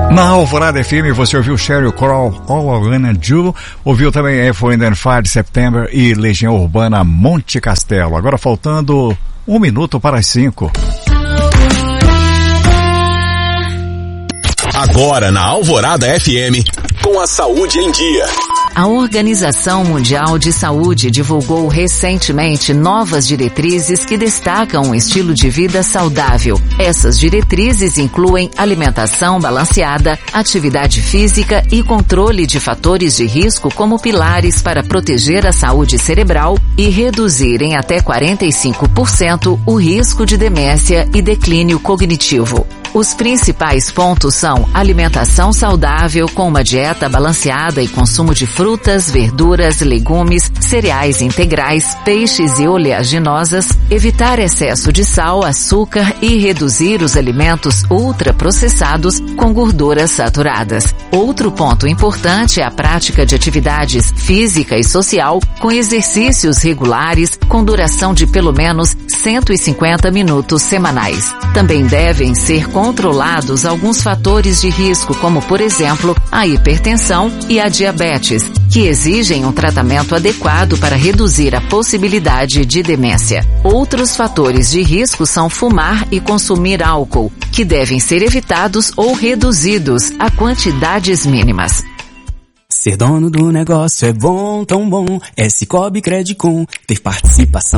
Na Alvorada FM você ouviu Sheryl Crow, All I Wanna Do, ouviu também Earth, Wind & Fire de September e Legião Urbana Monte Castelo. Agora faltando 1 minuto para as 5. Agora na Alvorada FM, com a saúde em dia. A Organização Mundial de Saúde divulgou recentemente novas diretrizes que destacam um estilo de vida saudável. Essas diretrizes incluem alimentação balanceada, atividade física e controle de fatores de risco como pilares para proteger a saúde cerebral e reduzir em até 45% o risco de demência e declínio cognitivo. Os principais pontos são alimentação saudável com uma dieta balanceada e consumo de frutas, verduras, legumes, cereais integrais, peixes e oleaginosas, evitar excesso de sal, açúcar e reduzir os alimentos ultraprocessados com gorduras saturadas. Outro ponto importante é a prática de atividades física e social com exercícios regulares com duração de pelo menos 150 minutos semanais. Também devem ser controlados alguns fatores de risco, como, por exemplo, a hipertensão e a diabetes, que exigem um tratamento adequado para reduzir a possibilidade de demência. Outros fatores de risco são fumar e consumir álcool, que devem ser evitados ou reduzidos a quantidades mínimas. Ser dono do negócio é bom, tão bom. É Cicobi Credicom. Ter participação